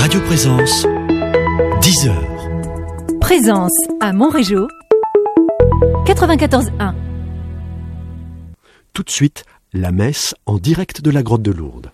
Radio Présence, 10 heures. Présence à Montrégeau, 94.1. Tout de suite, la messe en direct de la grotte de Lourdes.